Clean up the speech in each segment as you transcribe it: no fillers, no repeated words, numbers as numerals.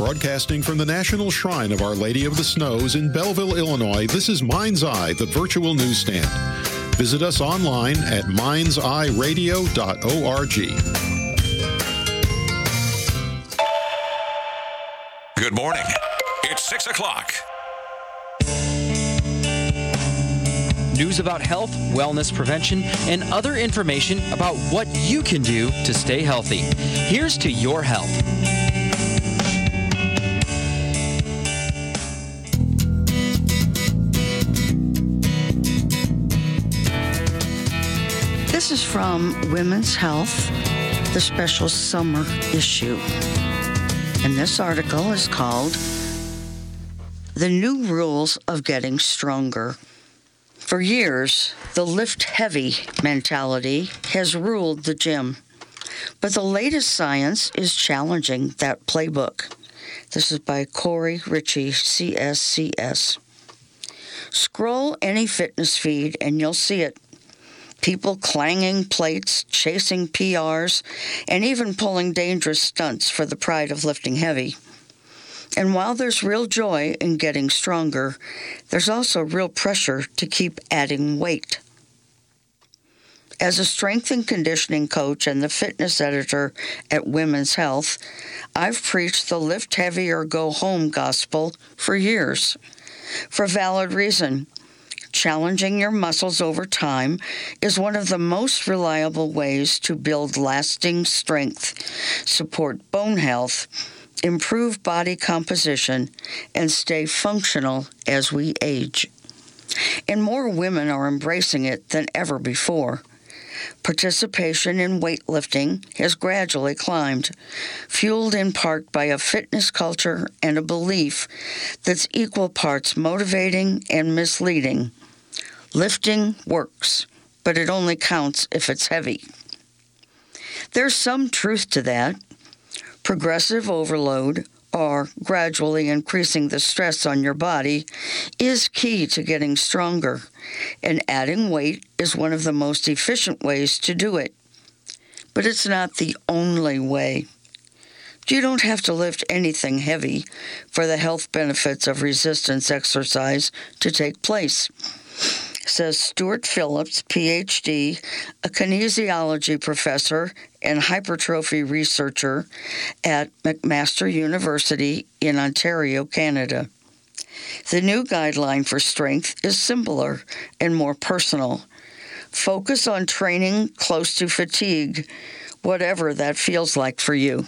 Broadcasting from the National Shrine of Our Lady of the Snows in Belleville, Illinois, this is Mind's Eye, the virtual newsstand. Visit us online at mindseyeradio.org. Good morning. It's 6 o'clock. News about health, wellness, prevention, and other information about what you can do to stay healthy. Here's to your health. This is from Women's Health, the special summer issue. And this article is called The New Rules of Getting Stronger. For years, the lift heavy mentality has ruled the gym. But the latest science is challenging that playbook. This is by Corey Ritchie, CSCS. Scroll any fitness feed and you'll see it. People clanging plates, chasing PRs, and even pulling dangerous stunts for the pride of lifting heavy. And while there's real joy in getting stronger, there's also real pressure to keep adding weight. As a strength and conditioning coach and the fitness editor at Women's Health, I've preached the lift heavy or go home gospel for years. For valid reason. Challenging your muscles over time is one of the most reliable ways to build lasting strength, support bone health, improve body composition, and stay functional as we age. And more women are embracing it than ever before. Participation in weightlifting has gradually climbed, fueled in part by a fitness culture and a belief that's equal parts motivating and misleading. Lifting works, but it only counts if it's heavy. There's some truth to that. Progressive overload, or gradually increasing the stress on your body, is key to getting stronger, and adding weight is one of the most efficient ways to do it. But it's not the only way. You don't have to lift anything heavy for the health benefits of resistance exercise to take place, says Stuart Phillips, Ph.D., a kinesiology professor and hypertrophy researcher at McMaster University in Ontario, Canada. The new guideline for strength is simpler and more personal. Focus on training close to fatigue, whatever that feels like for you.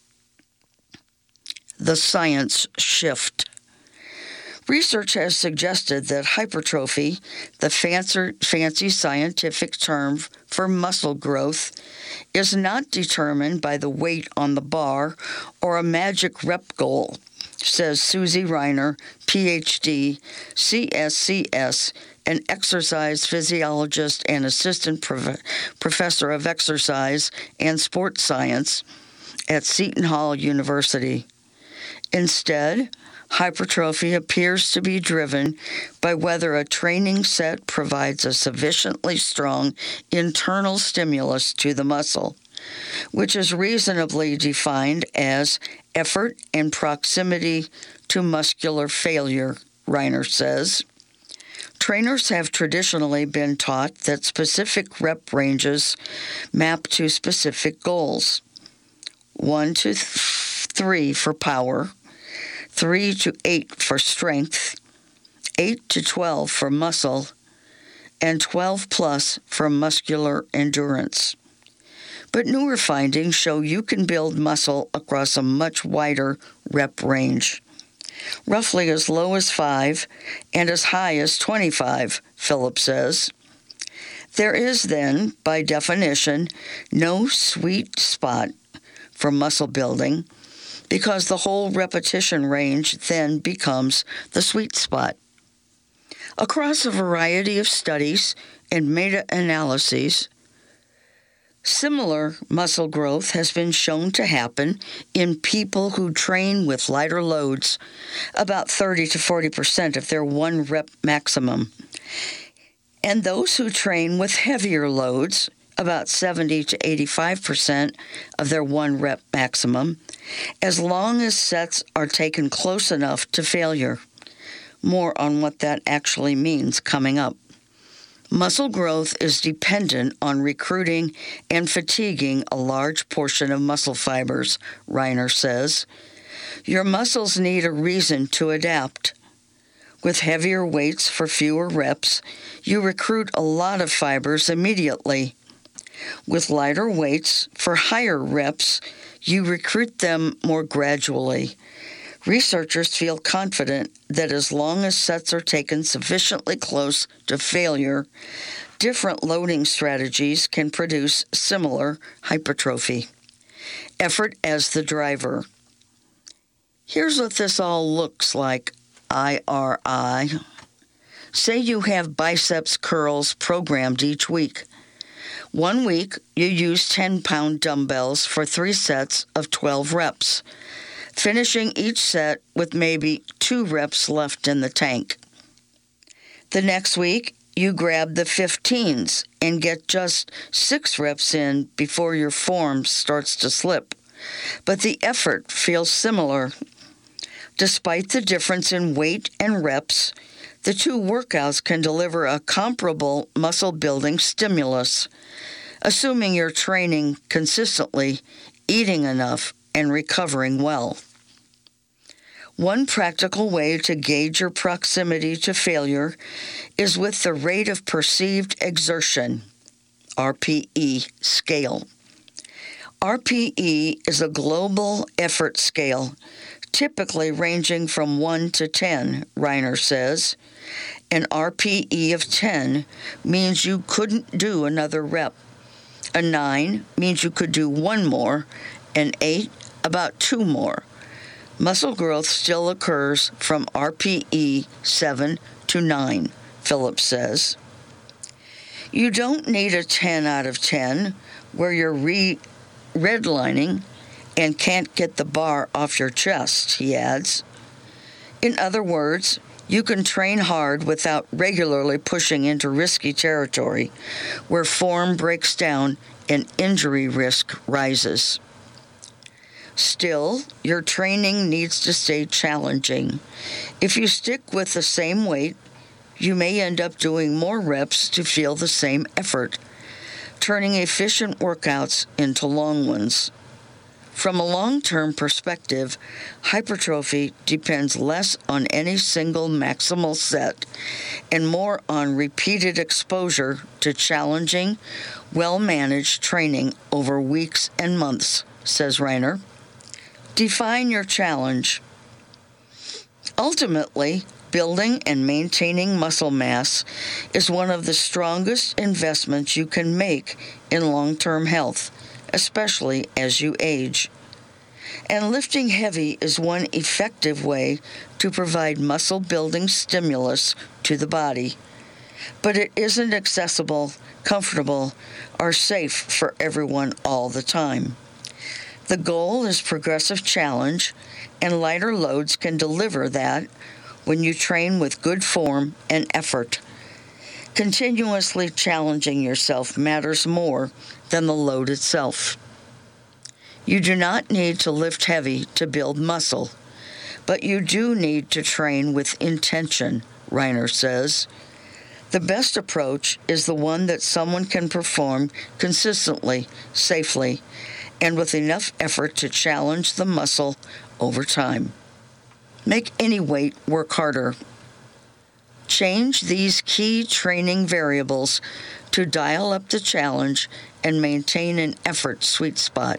The science shift. Research has suggested that hypertrophy, the fancy scientific term for muscle growth, is not determined by the weight on the bar or a magic rep goal, says Susie Reiner, Ph.D., CSCS, an exercise physiologist and assistant professor of exercise and sports science at Seton Hall University. Instead, hypertrophy appears to be driven by whether a training set provides a sufficiently strong internal stimulus to the muscle, which is reasonably defined as effort and proximity to muscular failure, Reiner says. Trainers have traditionally been taught that specific rep ranges map to specific goals. 1 to 3 for power, 3 to 8 for strength, 8 to 12 for muscle, and 12 plus for muscular endurance. But newer findings show you can build muscle across a much wider rep range, roughly as low as 5 and as high as 25, Phillips says. There is then, by definition, no sweet spot for muscle building, because the whole repetition range then becomes the sweet spot. Across a variety of studies and meta-analyses, similar muscle growth has been shown to happen in people who train with lighter loads, about 30 to 40% of their 1 rep maximum, and those who train with heavier loads, about 70 to 85% of their 1 rep maximum, as long as sets are taken close enough to failure. More on what that actually means coming up. Muscle growth is dependent on recruiting and fatiguing a large portion of muscle fibers, Reiner says. Your muscles need a reason to adapt. With heavier weights for fewer reps, you recruit a lot of fibers immediately. With lighter weights for higher reps, you recruit them more gradually. Researchers feel confident that as long as sets are taken sufficiently close to failure, different loading strategies can produce similar hypertrophy. Effort as the driver. Here's what this all looks like, IRI. Say you have biceps curls programmed each week. 1 week, you use 10-pound dumbbells for 3 sets of 12 reps, finishing each set with maybe 2 reps left in the tank. The next week, you grab the 15s and get just 6 reps in before your form starts to slip. But the effort feels similar. Despite the difference in weight and reps, the 2 workouts can deliver a comparable muscle-building stimulus, assuming you're training consistently, eating enough, and recovering well. One practical way to gauge your proximity to failure is with the rate of perceived exertion, RPE scale. RPE is a global effort scale, typically ranging from 1 to 10, Reiner says. An RPE of 10 means you couldn't do another rep. A 9 means you could do 1 more, and 8, about 2 more. Muscle growth still occurs from RPE 7 to 9, Phillips says. You don't need a 10 out of 10 where you're redlining and can't get the bar off your chest, he adds. In other words, you can train hard without regularly pushing into risky territory where form breaks down and injury risk rises. Still, your training needs to stay challenging. If you stick with the same weight, you may end up doing more reps to feel the same effort, turning efficient workouts into long ones. From a long-term perspective, hypertrophy depends less on any single maximal set and more on repeated exposure to challenging, well-managed training over weeks and months, says Reiner. Define your challenge. Ultimately, building and maintaining muscle mass is one of the strongest investments you can make in long-term health, especially as you age. And lifting heavy is one effective way to provide muscle-building stimulus to the body. But it isn't accessible, comfortable, or safe for everyone all the time. The goal is progressive challenge, and lighter loads can deliver that when you train with good form and effort. Continuously challenging yourself matters more than the load itself. You do not need to lift heavy to build muscle, but you do need to train with intention, Reiner says. The best approach is the one that someone can perform consistently, safely, and with enough effort to challenge the muscle over time. Make any weight work harder. Change these key training variables to dial up the challenge and maintain an effort sweet spot.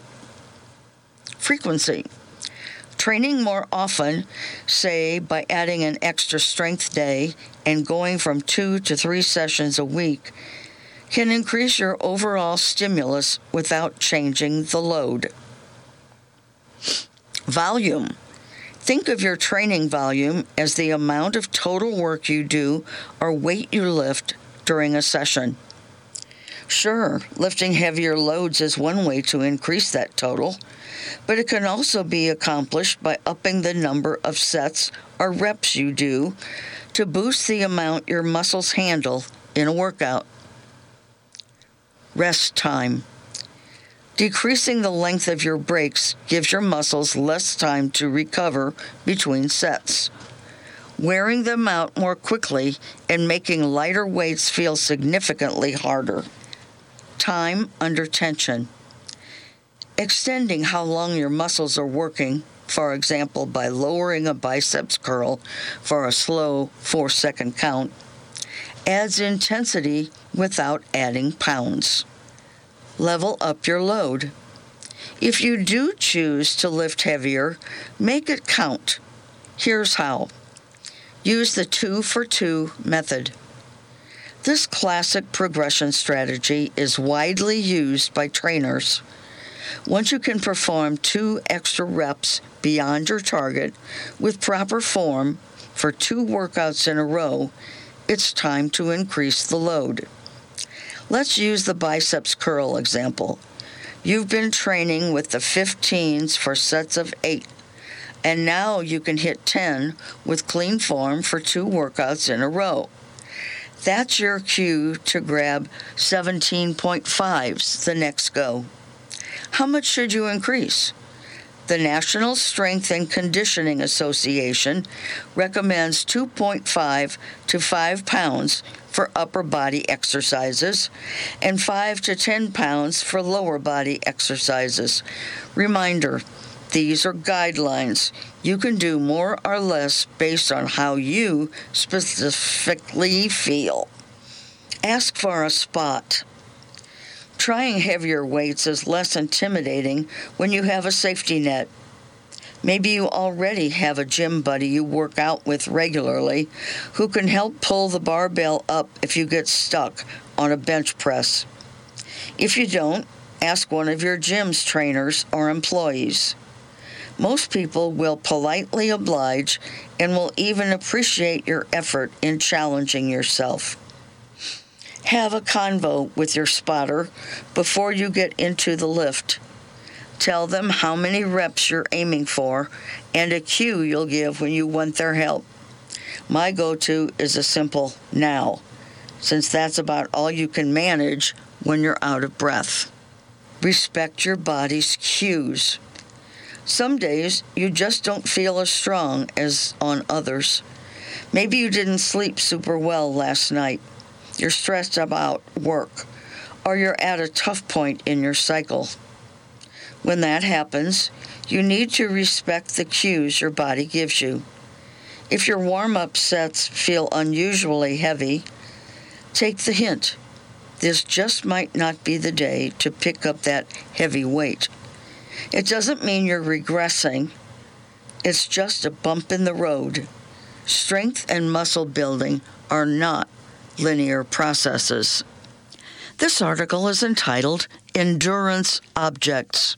Frequency. Training more often, say by adding an extra strength day and going from 2 to 3 sessions a week, can increase your overall stimulus without changing the load. Volume. Think of your training volume as the amount of total work you do or weight you lift during a session. Sure, lifting heavier loads is one way to increase that total, but it can also be accomplished by upping the number of sets or reps you do to boost the amount your muscles handle in a workout. Rest time. Decreasing the length of your breaks gives your muscles less time to recover between sets. Wearing them out more quickly and making lighter weights feel significantly harder. Time under tension. Extending how long your muscles are working, for example, by lowering a biceps curl for a slow 4-second count, adds intensity without adding pounds. Level up your load. If you do choose to lift heavier, make it count. Here's how. Use the 2-for-2 method. This classic progression strategy is widely used by trainers. Once you can perform 2 extra reps beyond your target with proper form for 2 workouts in a row, it's time to increase the load. Let's use the biceps curl example. You've been training with the 15s for sets of 8, and now you can hit 10 with clean form for 2 workouts in a row. That's your cue to grab 17.5s the next go. How much should you increase? The National Strength and Conditioning Association recommends 2.5 to 5 pounds for upper body exercises and 5 to 10 pounds for lower body exercises. Reminder, these are guidelines. You can do more or less based on how you specifically feel. Ask for a spot. Trying heavier weights is less intimidating when you have a safety net. Maybe you already have a gym buddy you work out with regularly who can help pull the barbell up if you get stuck on a bench press. If you don't, ask one of your gym's trainers or employees. Most people will politely oblige and will even appreciate your effort in challenging yourself. Have a convo with your spotter before you get into the lift. Tell them how many reps you're aiming for and a cue you'll give when you want their help. My go-to is a simple now, since that's about all you can manage when you're out of breath. Respect your body's cues. Some days you just don't feel as strong as on others. Maybe you didn't sleep super well last night. You're stressed about work, or you're at a tough point in your cycle. When that happens, you need to respect the cues your body gives you. If your warm-up sets feel unusually heavy, take the hint. This just might not be the day to pick up that heavy weight. It doesn't mean you're regressing. It's just a bump in the road. Strength and muscle building are not linear processes. This article is entitled Endurance Objects.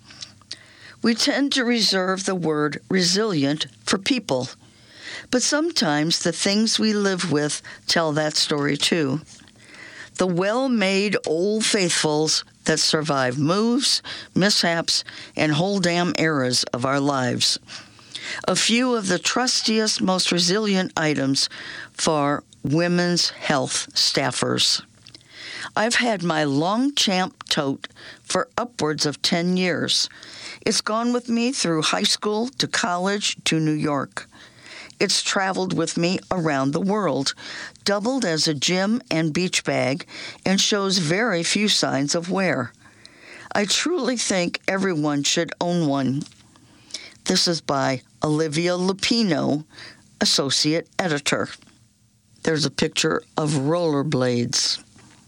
We tend to reserve the word resilient for people, but sometimes the things we live with tell that story too. The well-made old faithfuls that survive moves, mishaps, and whole damn eras of our lives. A few of the trustiest, most resilient items for women's health staffers. I've had my Longchamp tote for upwards of 10 years. It's gone with me through high school to college to New York. It's traveled with me around the world, doubled as a gym and beach bag, and shows very few signs of wear. I truly think everyone should own one. This is by Olivia Lupino, Associate Editor. There's a picture of rollerblades.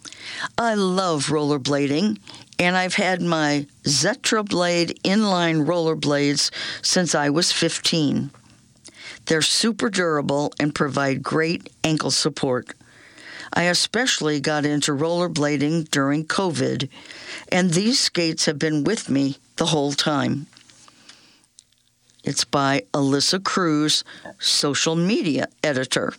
I love rollerblading, and I've had my Zetra Blade inline rollerblades since I was 15. They're super durable and provide great ankle support. I especially got into rollerblading during COVID, and these skates have been with me the whole time. It's by Alyssa Cruz, Social Media Editor.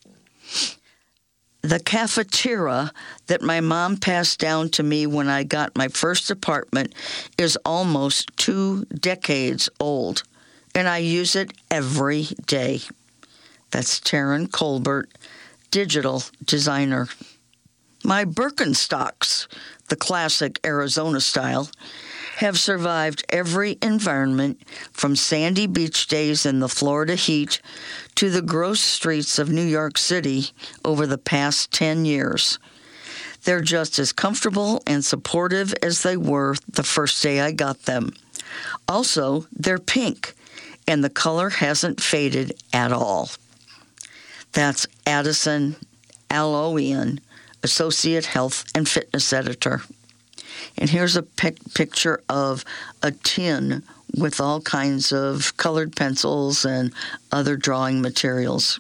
The cafetera that my mom passed down to me when I got my first apartment is almost 2 decades old, and I use it every day. That's Taryn Colbert, digital designer. My Birkenstocks, the classic Arizona style, have survived every environment from sandy beach days in the Florida heat to the gross streets of New York City over the past 10 years. They're just as comfortable and supportive as they were the first day I got them. Also, they're pink, and the color hasn't faded at all. That's Addison Aloian, Associate Health and Fitness Editor. And here's a picture of a tin with all kinds of colored pencils and other drawing materials.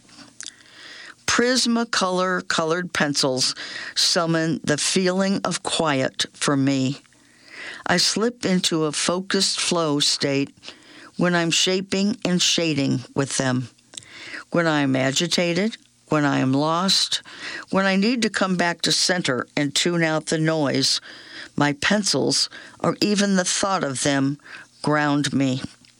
Prismacolor colored pencils summon the feeling of quiet for me. I slip into a focused flow state when I'm shaping and shading with them. When I am agitated, when I am lost, when I need to come back to center and tune out the noise, my pencils, or even the thought of them, ground me.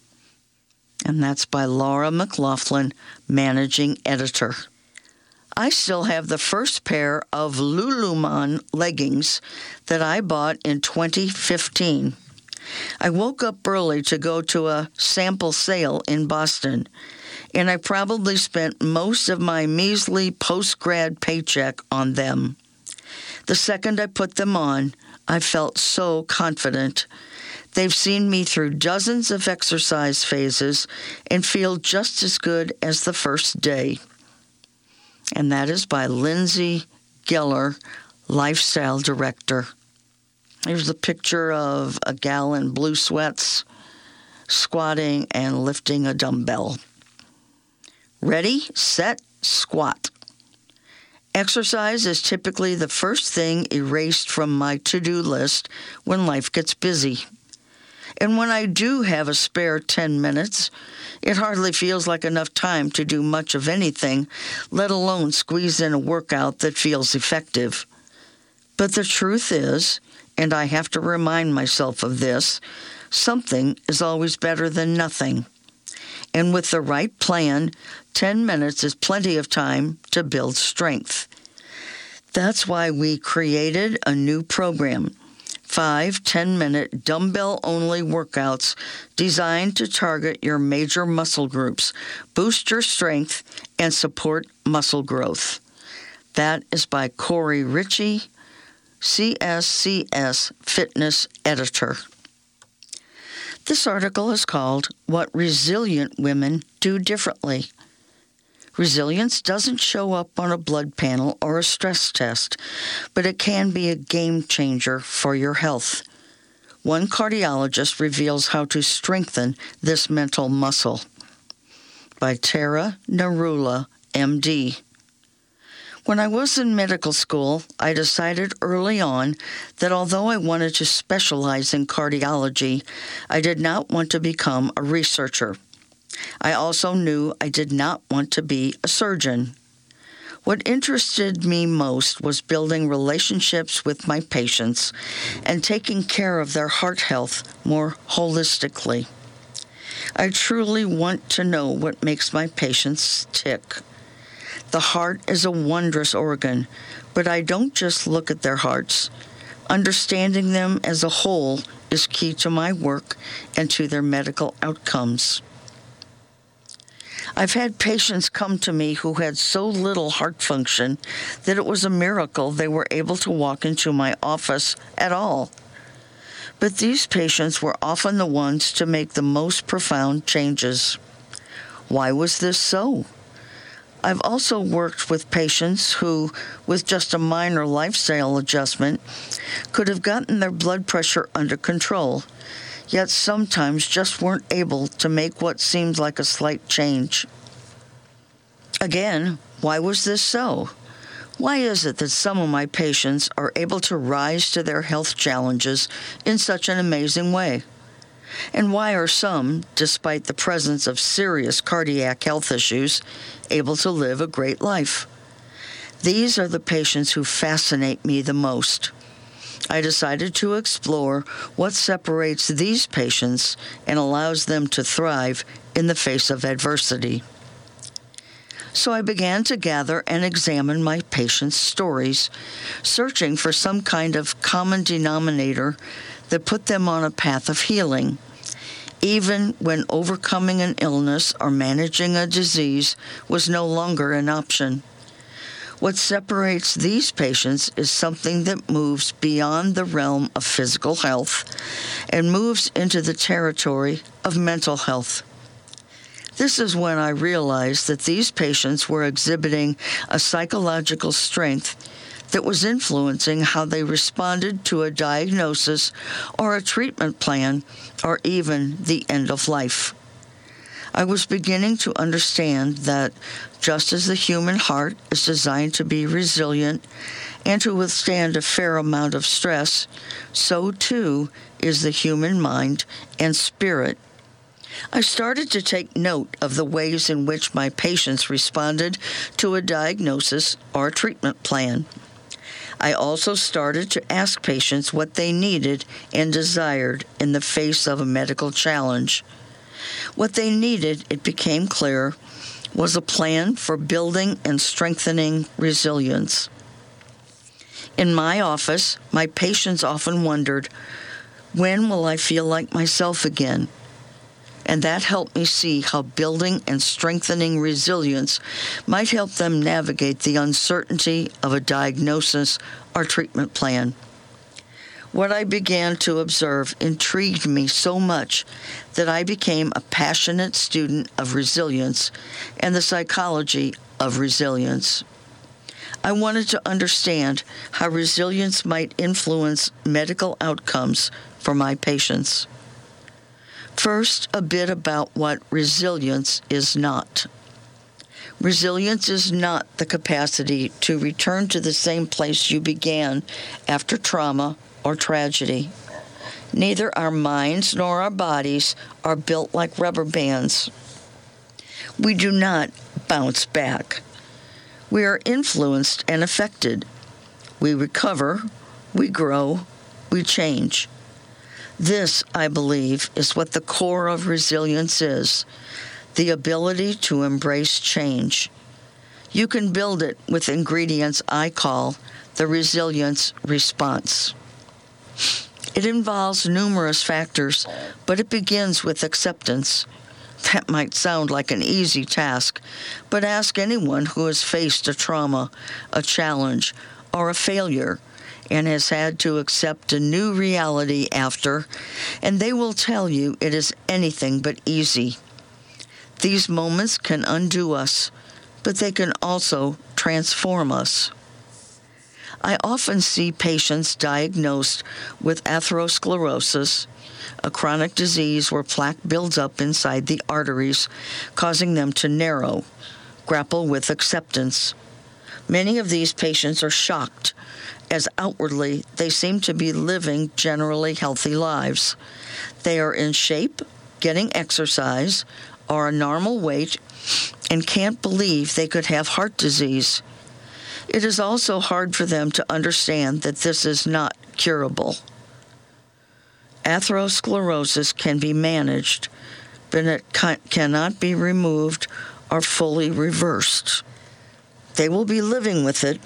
And that's by Laura McLaughlin, Managing Editor. I still have the first pair of Lululemon leggings that I bought in 2015. I woke up early to go to a sample sale in Boston, and I probably spent most of my measly post-grad paycheck on them. The second I put them on, I felt so confident. They've seen me through dozens of exercise phases and feel just as good as the first day. And that is by Lindsay Geller, Lifestyle Director. Here's a picture of a gal in blue sweats squatting and lifting a dumbbell. Ready, set, squat. Exercise is typically the first thing erased from my to-do list when life gets busy. And when I do have a spare 10 minutes, it hardly feels like enough time to do much of anything, let alone squeeze in a workout that feels effective. But the truth is, and I have to remind myself of this, something is always better than nothing. And with the right plan, 10 minutes is plenty of time to build strength. That's why we created a new program, 5 10-minute dumbbell-only workouts designed to target your major muscle groups, boost your strength, and support muscle growth. That is by Corey Ritchie, CSCS Fitness Editor. This article is called What Resilient Women Do Differently. Resilience doesn't show up on a blood panel or a stress test, but it can be a game changer for your health. One cardiologist reveals how to strengthen this mental muscle. By Tara Narula, MD. When I was in medical school, I decided early on that although I wanted to specialize in cardiology, I did not want to become a researcher. I also knew I did not want to be a surgeon. What interested me most was building relationships with my patients and taking care of their heart health more holistically. I truly want to know what makes my patients tick. The heart is a wondrous organ, but I don't just look at their hearts. Understanding them as a whole is key to my work and to their medical outcomes. I've had patients come to me who had so little heart function that it was a miracle they were able to walk into my office at all. But these patients were often the ones to make the most profound changes. Why was this so? I've also worked with patients who, with just a minor lifestyle adjustment, could have gotten their blood pressure under control, yet sometimes just weren't able to make what seemed like a slight change. Again, why was this so? Why is it that some of my patients are able to rise to their health challenges in such an amazing way? And why are some, despite the presence of serious cardiac health issues, able to live a great life? These are the patients who fascinate me the most. I decided to explore what separates these patients and allows them to thrive in the face of adversity. So I began to gather and examine my patients' stories, searching for some kind of common denominator that put them on a path of healing, even when overcoming an illness or managing a disease was no longer an option. What separates these patients is something that moves beyond the realm of physical health and moves into the territory of mental health. This is when I realized that these patients were exhibiting a psychological strength that was influencing how they responded to a diagnosis or a treatment plan or even the end of life. I was beginning to understand that just as the human heart is designed to be resilient and to withstand a fair amount of stress, so too is the human mind and spirit. I started to take note of the ways in which my patients responded to a diagnosis or a treatment plan. I also started to ask patients what they needed and desired in the face of a medical challenge. What they needed, it became clear, was a plan for building and strengthening resilience. In my office, my patients often wondered, when will I feel like myself again? And that helped me see how building and strengthening resilience might help them navigate the uncertainty of a diagnosis or treatment plan. What I began to observe intrigued me so much that I became a passionate student of resilience and the psychology of resilience. I wanted to understand how resilience might influence medical outcomes for my patients. First, a bit about what resilience is not. Resilience is not the capacity to return to the same place you began after trauma or tragedy. Neither our minds nor our bodies are built like rubber bands. We do not bounce back. We are influenced and affected. We recover, we grow, we change. This, I believe, is what the core of resilience is, the ability to embrace change. You can build it with ingredients I call the resilience response. It involves numerous factors, but it begins with acceptance. That might sound like an easy task, but ask anyone who has faced a trauma, a challenge, or a failure, and has had to accept a new reality after, and they will tell you it is anything but easy. These moments can undo us, but they can also transform us. I often see patients diagnosed with atherosclerosis, a chronic disease where plaque builds up inside the arteries, causing them to narrow, grapple with acceptance. Many of these patients are shocked, as outwardly they seem to be living generally healthy lives. They are in shape, getting exercise, are a normal weight, and can't believe they could have heart disease. It is also hard for them to understand that this is not curable. Atherosclerosis can be managed, but it cannot be removed or fully reversed. They will be living with it